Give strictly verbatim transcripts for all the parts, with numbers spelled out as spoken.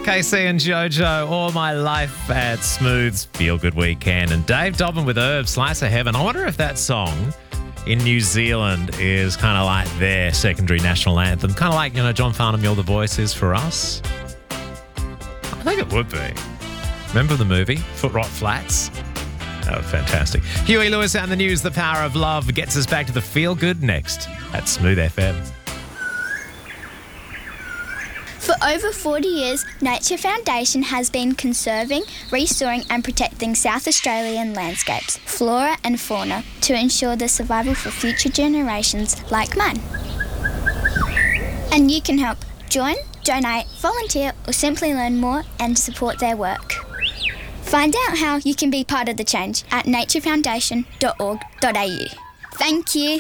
K C and Jojo, All My Life at Smooth's Feel Good Weekend. And Dave Dobbin with Herb, Slice of Heaven. I wonder if that song in New Zealand is kind of like their secondary national anthem. Kind of like, you know, John Farnham, You're the Voice is for us. I think it would be. Remember the movie, Foot Rot Flats? Oh, fantastic. Huey Lewis and the news, The Power of Love, gets us back to the Feel Good next at Smooth F M. For over forty years, Nature Foundation has been conserving, restoring and protecting South Australian landscapes, flora and fauna to ensure the survival for future generations like mine. And you can help. Join, donate, volunteer or simply learn more and support their work. Find out how you can be part of the change at nature foundation dot org dot a u. Thank you.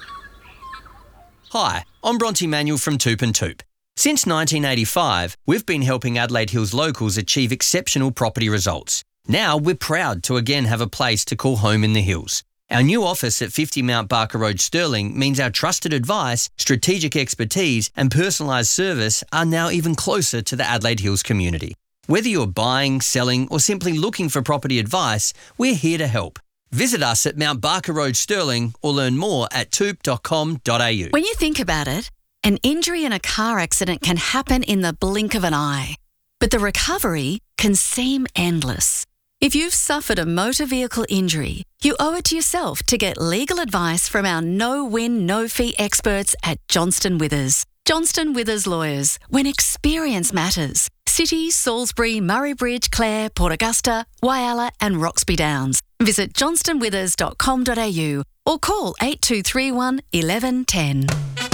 Hi, I'm Bronte Manuel from Toop and Toop. Since nineteen eighty-five, we've been helping Adelaide Hills locals achieve exceptional property results. Now we're proud to again have a place to call home in the hills. Our new office at fifty Mount Barker Road, Stirling, means our trusted advice, strategic expertise and personalised service are now even closer to the Adelaide Hills community. Whether you're buying, selling or simply looking for property advice, we're here to help. Visit us at Mount Barker Road, Stirling or learn more at toop dot com dot a u. When you think about it, an injury in a car accident can happen in the blink of an eye, but the recovery can seem endless. If you've suffered a motor vehicle injury, you owe it to yourself to get legal advice from our no-win, no-fee experts at Johnston Withers. Johnston Withers Lawyers, when experience matters. City, Salisbury, Murray Bridge, Clare, Port Augusta, Whyalla and Roxby Downs. Visit johnston withers dot com dot a u or call eight two three one, one one one zero.